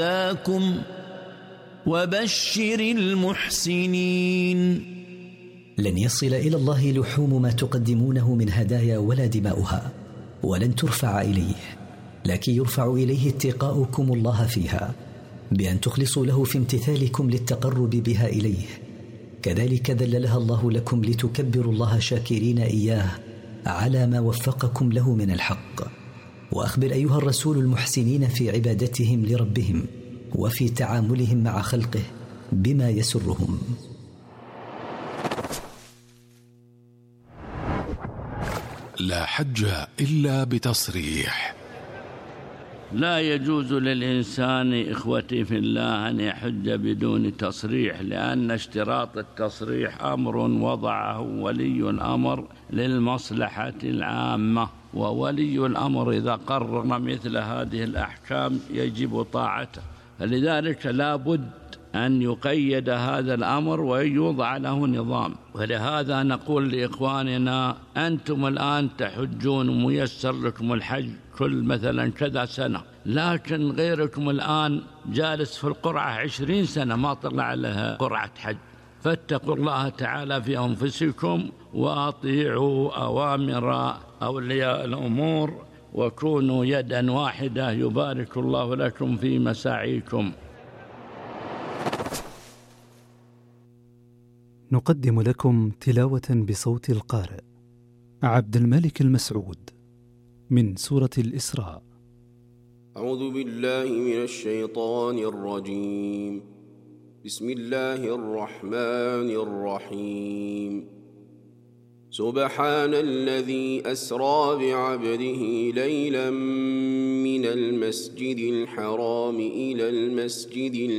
لكم وبشر المحسنين. لن يصل إلى الله لحوم ما تقدمونه من هدايا ولا دماؤها، ولن ترفع إليه، لكن يرفع إليه اتقاؤكم الله فيها بأن تخلصوا له في امتثالكم للتقرب بها إليه. كذلك ذللها الله لكم لتكبروا الله شاكرين إياه على ما وفقكم له من الحق. وأخبر أيها الرسول المحسنين في عبادتهم لربهم وفي تعاملهم مع خلقه بما يسرهم. لا حج إلا بتصريح. لا يجوز للإنسان إخوتي في الله أن يحج بدون تصريح، لأن اشتراط التصريح أمر وضعه ولي الأمر للمصلحة العامة، وولي الأمر إذا قرر مثل هذه الأحكام يجب طاعته، فلذلك لا بد أن يقيد هذا الأمر ويوضع له نظام. ولهذا نقول لإخواننا أنتم الآن تحجون ميسر لكم الحج كل مثلا كذا سنة، لكن غيركم الآن جالس في القرعة 20 سنة ما طلع لها قرعة حج. فاتقوا الله تعالى في أنفسكم وأطيعوا أوامر أولياء الأمور وكونوا يدا واحدة، يبارك الله لكم في مساعيكم. نقدم لكم تلاوة بصوت القارئ عبد الملك المسعود من سورة الإسراء. أعوذ بالله من الشيطان الرجيم. بسم الله الرحمن الرحيم. سبحان الذي أسرى بعبده ليلا من المسجد الحرام إلى المسجد